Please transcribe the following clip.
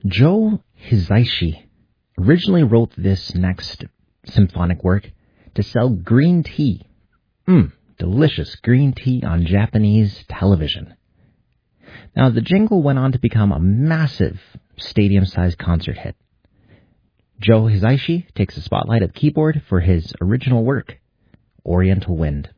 Joe Hisaishi originally wrote this next symphonic work to sell green tea. Delicious green tea on Japanese television. Now, the jingle went on to become a massive stadium-sized concert hit. Joe Hisaishi takes the spotlight at the keyboard for his original work, Oriental Wind.